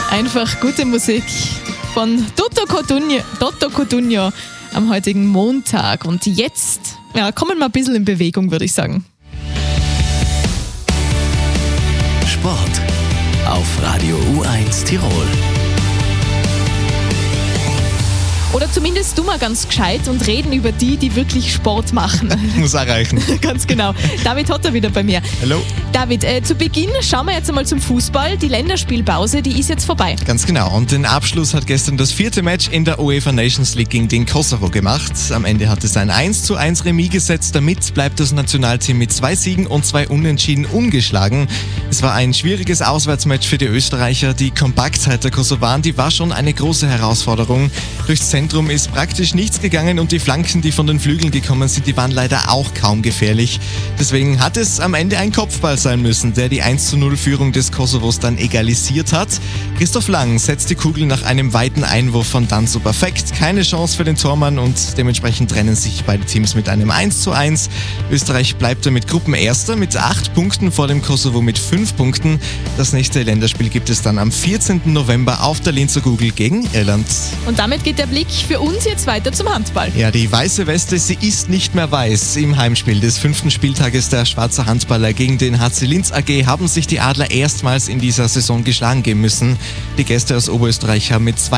Einfach gute Musik von Toto Cotugno am heutigen Montag. Und jetzt kommen wir ein bisschen in Bewegung, würde ich sagen. Sport auf Radio U1 Tirol. Oder zumindest tun wir ganz gescheit und reden über die wirklich Sport machen. Muss erreichen. Ganz genau. David Hotter wieder bei mir. Hallo. David, zu Beginn schauen wir jetzt einmal zum Fußball. Die Länderspielpause, die ist jetzt vorbei. Ganz genau. Und den Abschluss hat gestern das 4. Match in der UEFA Nations League gegen den Kosovo gemacht. Am Ende hat es ein 1:1 Remis gesetzt. Damit bleibt das Nationalteam mit 2 Siegen und 2 Unentschieden ungeschlagen. Es war ein schwieriges Auswärtsmatch für die Österreicher. Die Kompaktheit der Kosovaren, die war schon eine große Herausforderung. Durchs Zentrum ist praktisch nichts gegangen und die Flanken, die von den Flügeln gekommen sind, die waren leider auch kaum gefährlich. Deswegen hat es am Ende ein Kopfball sein müssen, der die 1:0-Führung des Kosovos dann egalisiert hat. Christoph Lang setzt die Kugel nach einem weiten Einwurf von Danso perfekt. Keine Chance für den Tormann und dementsprechend trennen sich beide Teams mit einem 1:1. Österreich bleibt damit Gruppenerster mit 8 Punkten vor dem Kosovo mit 5 Punkten. Das nächste Länderspiel gibt es dann am 14. November auf der Linzer Kugel gegen Irland. Und damit geht der Blick für uns jetzt weiter zum Handball. Ja, die weiße Weste, sie ist nicht mehr weiß. Im Heimspiel des 5. Spieltages der Schwarzer Handballer gegen den HC Linz AG haben sich die Adler erstmals in dieser Saison geschlagen geben müssen. Die Gäste aus Oberösterreich haben mit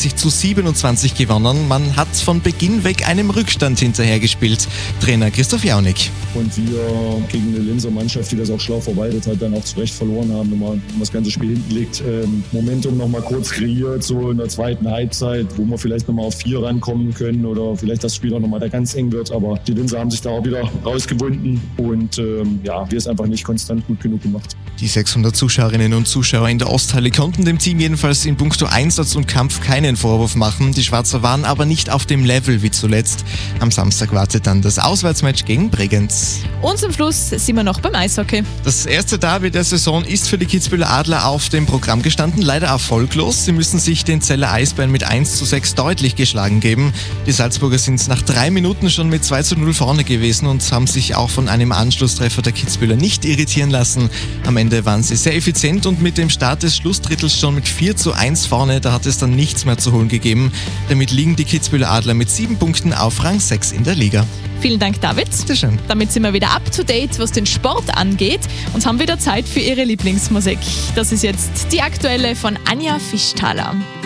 32:27 gewonnen. Man hat von Beginn weg einem Rückstand hinterhergespielt. Trainer Christoph Jaunig. Und wir gegen eine Linzer Mannschaft, die das auch schlau verwaltet hat, dann auch zu Recht verloren haben, wenn man das ganze Spiel hinten liegt. Momentum noch mal kurz kreiert, so in der zweiten Halbzeit, wo wir vielleicht noch mal auf 4 rankommen können oder vielleicht das Spiel auch noch mal da ganz eng wird. Aber die Linzer haben sich da auch wieder rausgewunden und wir es einfach nicht konstant gut genug gemacht. Die 600 Zuschauerinnen und Zuschauer in der Osthalle konnten dem Team jedenfalls in puncto Einsatz und Kampf keinen Vorwurf machen. Die Schwarzer waren aber nicht auf dem Level wie zuletzt. Am Samstag wartet dann das Auswärtsmatch gegen Bregenz. Und zum Schluss sind wir noch beim Eishockey. Das erste Derby der Saison ist für die Kitzbüheler Adler auf dem Programm gestanden, leider erfolglos. Sie müssen sich den Zeller Eisbären mit 1:6 deutlich geschlagen geben. Die Salzburger sind nach 3 Minuten schon mit 2:0 vorne gewesen und haben sich auch von einem Anschlusstreffer der Kitzbüheler nicht irritieren lassen. Am Ende waren sie sehr effizient und mit dem Start des Schlussdrittels schon mit 4:1 vorne. Da hat es dann nichts mehr zu holen gegeben. Damit liegen die Kitzbüheler Adler mit 7 Punkten auf Rang 6 in der Liga. Vielen Dank, David. Bitte schön. Damit sind wir wieder up to date, was den Sport angeht und haben wieder Zeit für Ihre Lieblingsmusik. Das ist jetzt die aktuelle von Anja Fischthaler.